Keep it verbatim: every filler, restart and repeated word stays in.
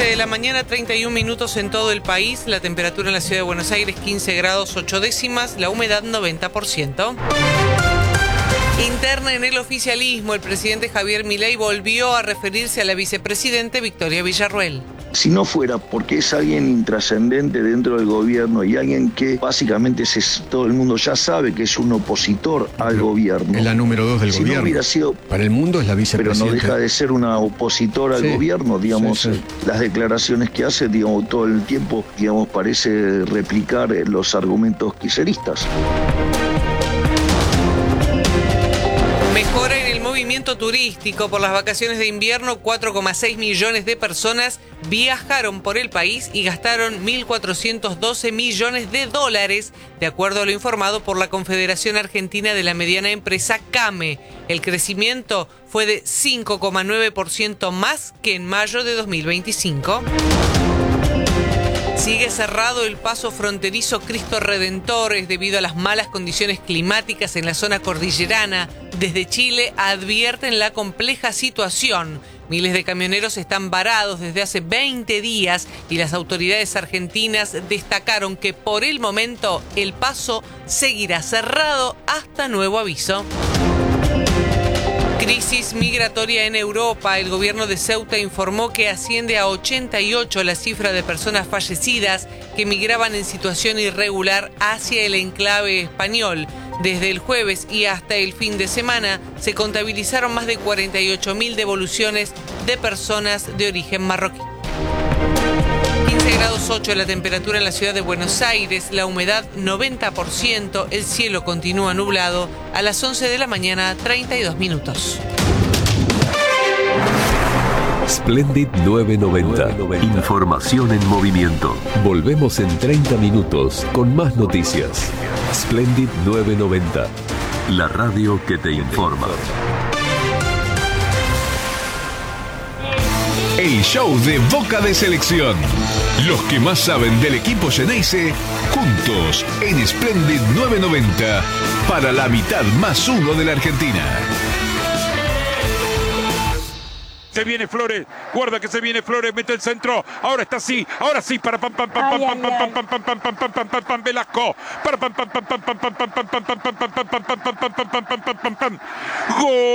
once de la mañana, treinta y un minutos en todo el país. La temperatura en la ciudad de Buenos Aires, quince grados ocho décimas. La humedad, noventa por ciento. Interna en el oficialismo, el presidente Javier Milei volvió a referirse a la vicepresidente Victoria Villarruel. Si no fuera porque es alguien intrascendente dentro del gobierno y alguien que básicamente se, todo el mundo ya sabe que es un opositor al Pero gobierno. Es la número dos del si gobierno. No hubiera sido, Para el mundo es la vicepresidenta. Pero no deja de ser una opositora al sí, gobierno, digamos. Sí, sí. Las declaraciones que hace, digamos, todo el tiempo, digamos, parece replicar los argumentos kirchneristas. Mejora en el movimiento turístico. Por las vacaciones de invierno, cuatro coma seis millones de personas viajaron por el país y gastaron mil cuatrocientos doce millones de dólares, de acuerdo a lo informado por la Confederación Argentina de la Mediana Empresa, CAME. El crecimiento fue de cinco coma nueve por ciento más que en mayo de dos mil veinticinco. Sigue cerrado el paso fronterizo Cristo Redentor debido a las malas condiciones climáticas en la zona cordillerana. Desde Chile advierten la compleja situación. Miles de camioneros están varados desde hace veinte días y las autoridades argentinas destacaron que por el momento el paso seguirá cerrado hasta nuevo aviso. Crisis migratoria en Europa. El gobierno de Ceuta informó que asciende a ochenta y ocho la cifra de personas fallecidas que migraban en situación irregular hacia el enclave español. Desde el jueves y hasta el fin de semana se contabilizaron más de cuarenta y ocho mil devoluciones de personas de origen marroquí. quince grados ocho la temperatura en la ciudad de Buenos Aires, la humedad noventa por ciento, el cielo continúa nublado. A las once de la mañana, treinta y dos minutos. Splendid nueve noventa. Información en movimiento. Volvemos en treinta minutos con más noticias. Splendid nueve noventa. La radio que te informa. El show de Boca de Selección. Los que más saben del equipo Xeneize, juntos en Splendid nueve noventa para la mitad más uno de la Argentina. Se viene Flores, guarda que se viene Flores, mete el centro, ahora está así, ahora sí, para pam pam pam pam pam pam pam pam pam pam pam pam pam pam Velasco, para pam pam pam pam pam pam pam pam pam pam pam pam pam pam pam pam pam pam pam. Gol.